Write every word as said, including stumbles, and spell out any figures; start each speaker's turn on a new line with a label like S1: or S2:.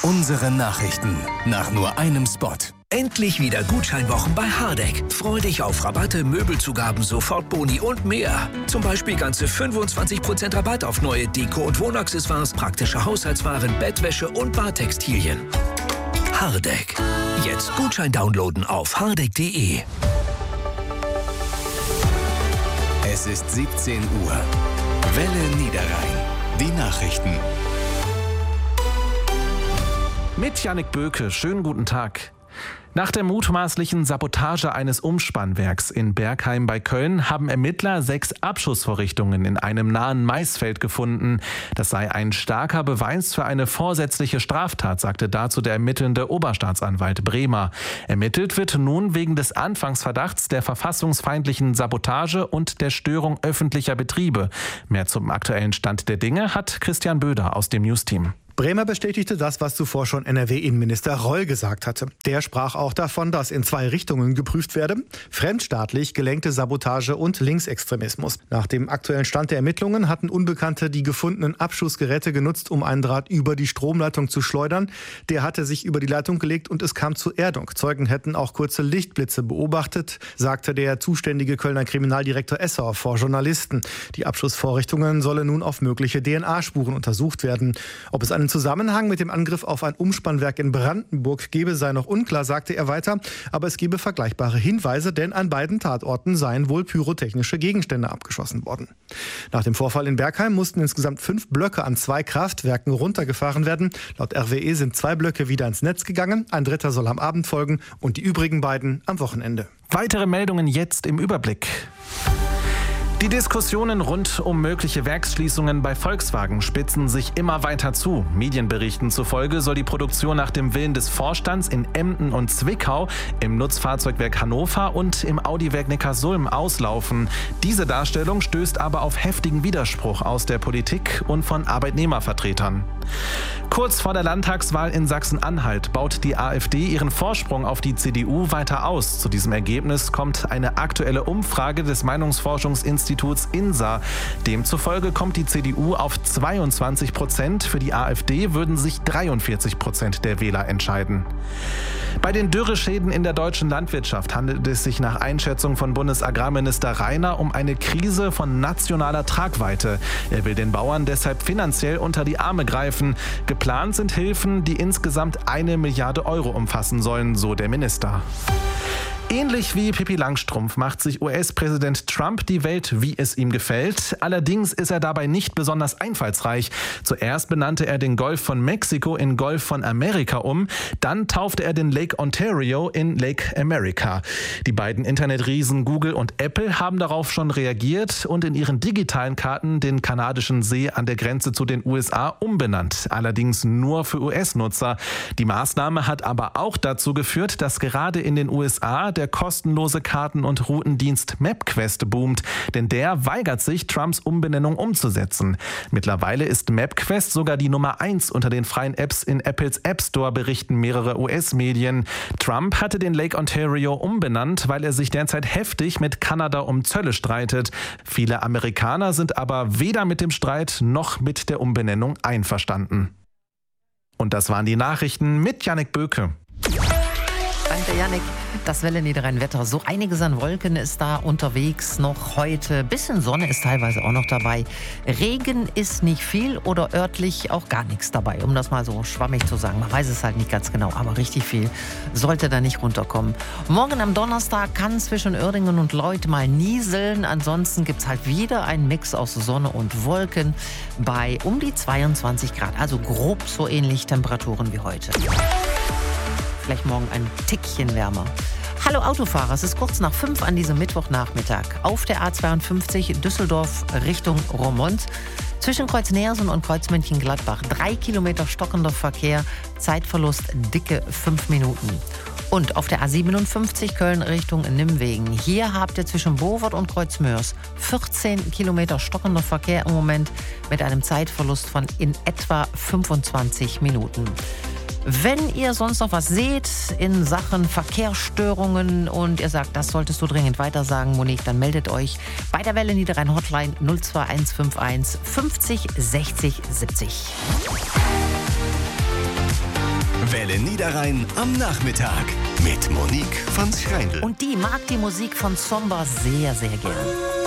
S1: Unsere Nachrichten nach nur einem Spot.
S2: Endlich wieder Gutscheinwochen bei Hardegg. Freu dich auf Rabatte, Möbelzugaben, Sofortboni und mehr. Zum Beispiel ganze fünfundzwanzig Prozent Rabatt auf neue Deko- und Wohnaccessoires, praktische Haushaltswaren, Bettwäsche und Badtextilien. Hardegg. Jetzt Gutschein downloaden auf hardegg punkt de.
S1: Es ist siebzehn Uhr. Welle Niederrhein. Die Nachrichten.
S3: Mit Jannik Böke, schönen guten Tag. Nach der mutmaßlichen Sabotage eines Umspannwerks in Bergheim bei Köln haben Ermittler sechs Abschussvorrichtungen in einem nahen Maisfeld gefunden. Das sei ein starker Beweis für eine vorsätzliche Straftat, sagte dazu der ermittelnde Oberstaatsanwalt Bremer. Ermittelt wird nun wegen des Anfangsverdachts der verfassungsfeindlichen Sabotage und der Störung öffentlicher Betriebe. Mehr zum aktuellen Stand der Dinge hat Christian Böder aus dem Newsteam.
S4: Bremer bestätigte das, was zuvor schon N R W-Innenminister Reul gesagt hatte. Der sprach auch davon, dass in zwei Richtungen geprüft werde: fremdstaatlich gelenkte Sabotage und Linksextremismus. Nach dem aktuellen Stand der Ermittlungen hatten Unbekannte die gefundenen Abschussgeräte genutzt, um einen Draht über die Stromleitung zu schleudern. Der hatte sich über die Leitung gelegt und es kam zur Erdung. Zeugen hätten auch kurze Lichtblitze beobachtet, sagte der zuständige Kölner Kriminaldirektor Esser vor Journalisten. Die Abschussvorrichtungen sollen nun auf mögliche D N A-Spuren untersucht werden. Ob es einen Zusammenhang mit dem Angriff auf ein Umspannwerk in Brandenburg gebe, sei noch unklar, sagte er weiter. Aber es gebe vergleichbare Hinweise, denn an beiden Tatorten seien wohl pyrotechnische Gegenstände abgeschossen worden. Nach dem Vorfall in Bergheim mussten insgesamt fünf Blöcke an zwei Kraftwerken runtergefahren werden. Laut R W E sind zwei Blöcke wieder ins Netz gegangen. Ein dritter soll am Abend folgen und die übrigen beiden am Wochenende.
S3: Weitere Meldungen jetzt im Überblick. Die Diskussionen rund um mögliche Werksschließungen bei Volkswagen spitzen sich immer weiter zu. Medienberichten zufolge soll die Produktion nach dem Willen des Vorstands in Emden und Zwickau, im Nutzfahrzeugwerk Hannover und im Audiwerk Neckarsulm auslaufen. Diese Darstellung stößt aber auf heftigen Widerspruch aus der Politik und von Arbeitnehmervertretern. Kurz vor der Landtagswahl in Sachsen-Anhalt baut die AfD ihren Vorsprung auf die C D U weiter aus. Zu diesem Ergebnis kommt eine aktuelle Umfrage des Meinungsforschungsinstituts INSA. Demzufolge kommt die C D U auf zweiundzwanzig Prozent. Für die AfD würden sich dreiundvierzig Prozent der Wähler entscheiden. Bei den Dürreschäden in der deutschen Landwirtschaft handelt es sich nach Einschätzung von Bundesagrarminister Rainer um eine Krise von nationaler Tragweite. Er will den Bauern deshalb finanziell unter die Arme greifen. Geplant sind Hilfen, die insgesamt eine Milliarde Euro umfassen sollen, so der Minister. Ähnlich wie Pippi Langstrumpf macht sich U S-Präsident Trump die Welt, wie es ihm gefällt. Allerdings ist er dabei nicht besonders einfallsreich. Zuerst benannte er den Golf von Mexiko in Golf von Amerika um. Dann taufte er den Lake Ontario in Lake America. Die beiden Internetriesen Google und Apple haben darauf schon reagiert und in ihren digitalen Karten den kanadischen See an der Grenze zu den U S A umbenannt. Allerdings nur für U S-Nutzer. Die Maßnahme hat aber auch dazu geführt, dass gerade in den U S A der kostenlose Karten- und Routendienst MapQuest boomt, denn der weigert sich, Trumps Umbenennung umzusetzen. Mittlerweile ist MapQuest sogar die Nummer eins unter den freien Apps in Apples App Store, berichten mehrere U S-Medien. Trump hatte den Lake Ontario umbenannt, weil er sich derzeit heftig mit Kanada um Zölle streitet. Viele Amerikaner sind aber weder mit dem Streit noch mit der Umbenennung einverstanden. Und das waren die Nachrichten mit Jannik Böke.
S5: Danke, Jannik. Das Welle Niederrhein-Wetter. So einiges an Wolken ist da unterwegs noch heute. Bisschen Sonne ist teilweise auch noch dabei. Regen ist nicht viel oder örtlich auch gar nichts dabei, um das mal so schwammig zu sagen. Man weiß es halt nicht ganz genau, aber richtig viel sollte da nicht runterkommen. Morgen am Donnerstag kann zwischen Uerdingen und Leuth mal nieseln. Ansonsten gibt es halt wieder einen Mix aus Sonne und Wolken bei um die zweiundzwanzig Grad. Also grob so ähnlich Temperaturen wie heute. Vielleicht morgen ein Tickchen wärmer. Hallo Autofahrer, es ist kurz nach fünf an diesem Mittwochnachmittag. Auf der A zweiundfünfzig Düsseldorf Richtung Roermond. Zwischen Kreuz Neersen und Kreuz Mönchengladbach. Drei Kilometer stockender Verkehr, Zeitverlust dicke fünf Minuten. Und auf der A siebenundfünfzig Köln Richtung Nimwegen. Hier habt ihr zwischen Bovoort und Kreuzmörs vierzehn Kilometer stockender Verkehr im Moment mit einem Zeitverlust von in etwa fünfundzwanzig Minuten. Wenn ihr sonst noch was seht in Sachen Verkehrsstörungen und ihr sagt, das solltest du dringend weitersagen, Monique, dann meldet euch bei der Welle Niederrhein Hotline null zwei eins fünf eins fünfzig sechzig siebzig.
S1: Welle Niederrhein am Nachmittag mit Monique von Schreindl.
S5: Und die mag die Musik von Zomba sehr, sehr gern.